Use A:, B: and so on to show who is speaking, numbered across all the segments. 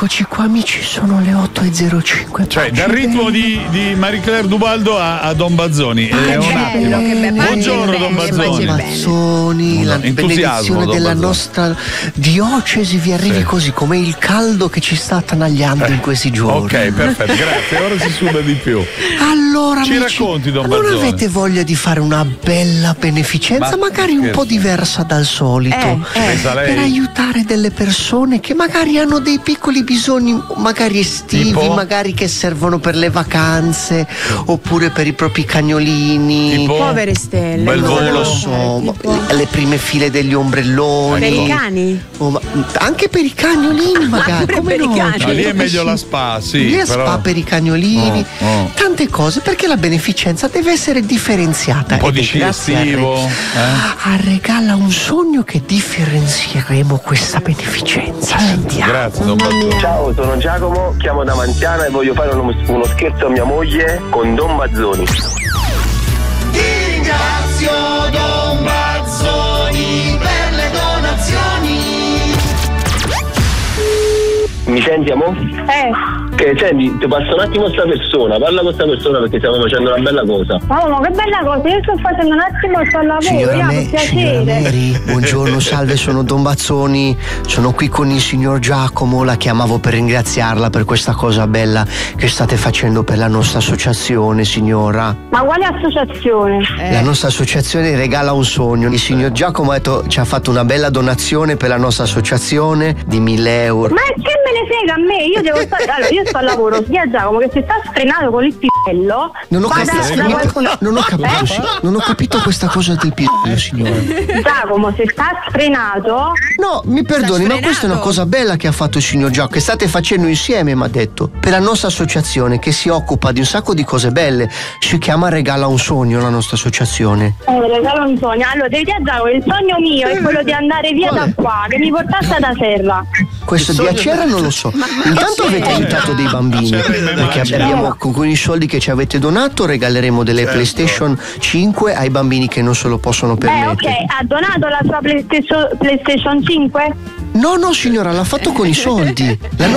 A: Eccoci qua amici, sono le 8:05.
B: Cioè dal ritmo di Marie Claire Dubaldo a Don Bazzoni. È un attimo. Buongiorno Don Bazzoni.
A: Bazzoni, la benedizione della nostra diocesi vi arrivi così come il caldo che ci sta attanagliando in questi giorni.
B: Ok, perfetto, grazie. Ora si suda di più.
A: Allora
B: ci
A: amici,
B: racconti Don
A: allora
B: Bazzoni?
A: avete voglia di fare una bella beneficenza, magari un po' diversa dal solito, per aiutare delle persone che magari hanno dei piccoli bisogni, magari estivi, magari che servono per le vacanze oppure per i propri cagnolini.
C: Povere stelle.
B: Bel volo.
A: Non lo so, le prime file degli ombrelloni.
C: Per i cani?
A: Anche per i cagnolini magari. Come
C: per i cani.
B: No, lì è meglio la spa, sì.
A: Lì è
B: però...
A: spa per i cagnolini, tante cose, perché la beneficenza deve essere differenziata.
B: Un po' di sci estivo.
A: Regala un sogno che differenzieremo questa beneficenza. Sentiamo.
B: Grazie Don Bazzoni.
D: Ciao, sono Giacomo, chiamo da Manziana e voglio fare uno scherzo a mia moglie con Don Bazzoni.
A: Ti ringrazio Don Bazzoni per le donazioni.
D: Mi senti, amo? Senti, ti passo un attimo sta persona, parla con sta persona perché stiamo facendo una bella cosa.
E: Oh, ma che bella cosa, io sto facendo un attimo sto lavoro,
A: Signora
E: piacere.
A: Mary, buongiorno, salve, sono Don Bazzoni, sono qui con il signor Giacomo, la chiamavo per ringraziarla per questa cosa bella che state facendo per la nostra associazione, signora.
E: Ma quale associazione?
A: La nostra associazione regala un sogno, il signor Giacomo ci ha fatto una bella donazione per la nostra associazione di 1.000 euro.
E: Ma che me ne frega a me? Io devo stare. Allora, io sto al lavoro, sia Giacomo che si sta sfrenato con il pisello.
A: Non ho capito questa cosa del pisello, signora.
E: Giacomo, se sta sfrenato.
A: No, mi perdoni, ma questa è una cosa bella che ha fatto il signor Giacomo, che state facendo insieme, mi ha detto, per la nostra associazione che si occupa di un sacco di cose belle. Si chiama Regala un sogno, la nostra associazione.
E: Regala un sogno. Allora, devi dire a Giacomo, il sogno mio è quello di andare via da qua, che mi portasse da terra.
A: Questo di Acerra non lo so. Intanto avete aiutato dei bambini, perché abbiamo con i soldi che ci avete donato regaleremo delle PlayStation 5 ai bambini che non se lo possono permettere.
E: Ok, ha donato la sua PlayStation 5?
A: No, signora, l'ha fatto con i soldi.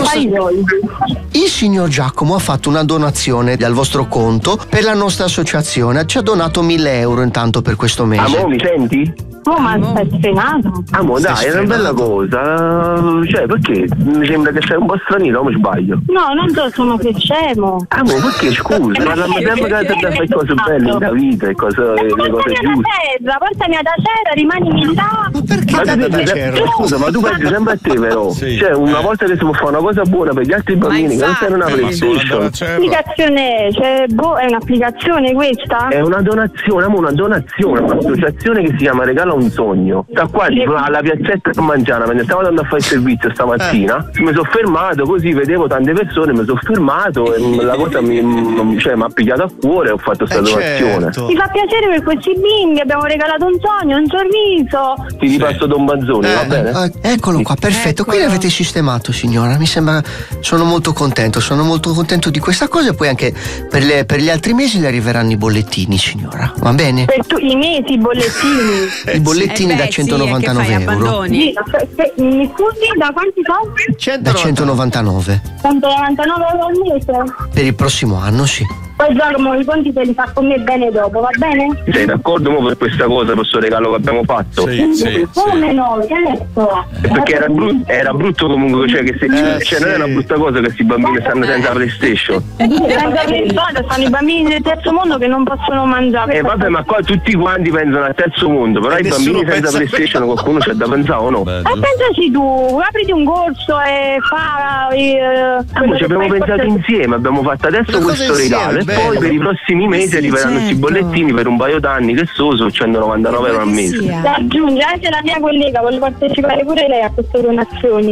A: Il signor Giacomo ha fatto una donazione dal vostro conto per la nostra associazione. Ci ha donato 1.000 euro intanto per questo mese.
D: Amo, mi senti?
E: Oh, ma stai sfrenato?
D: Amo, dai, è una bella cosa. Cioè, perché? Mi sembra che sei un po' stranito, o mi sbaglio?
E: No, non so, sono che scemo.
D: Amo, perché scusa? Parliamo sempre che te fai cose belle nella vita e cose, le cose giuste.
E: Portami ad Acerra, rimanimi là.
A: Ma perché?
D: Scusa, ma tu pensi sempre a te, però.
B: Sì.
D: Cioè, una volta che si può fare una cosa buona per gli altri bambini che non serve una PlayStation.
E: L'applicazione, cioè, è un'applicazione questa?
D: È una donazione, un'associazione che si chiama Regala un sogno. Da qua alla piazzetta a Mangiana, mentre stavo andando a fare il servizio stamattina, mi sono fermato così, vedevo tante persone, mi sono fermato e la cosa mi ha pigliato a cuore e ho fatto questa donazione.
E: Mi fa piacere per questi bimbi, abbiamo regalato un sogno, un sorriso.
D: Ti ripasso Don Bazzoni, va bene?
A: Eccolo qua, perfetto. Qui l'avete sistemato, signora. Mi sembra, sono molto contento di questa cosa e poi anche per gli altri mesi le arriveranno i bollettini, signora. Va bene?
E: Per i mesi, i bollettini.
A: I bollettini da 199 euro.
E: Mi scusi, da quanti soldi?
A: Da 199.
E: 199 euro al mese?
A: Per il prossimo anno, sì.
E: Poi Giacomo, i conti te li fa con me bene dopo, va bene?
D: Sei d'accordo mo per questa cosa, per questo regalo che abbiamo fatto?
B: Sì.
E: Come no? Certo.
D: Perché era brutto comunque, cioè che se non è una brutta cosa che questi bambini stanno senza PlayStation.
E: Stanno i bambini del terzo mondo che non possono mangiare.
D: Vabbè, ma qua tutti quanti pensano al terzo mondo, però i bambini senza PlayStation qualcuno c'è da pensare o no?
E: Pensaci tu, apriti un corso e fa.
D: Ci abbiamo pensato insieme, abbiamo fatto adesso questo regalo. E poi per i prossimi mesi arriveranno questi bollettini per un paio d'anni che sono 199 euro al mese.
E: Da aggiungere anche la mia collega vuole partecipare pure lei a queste donazioni.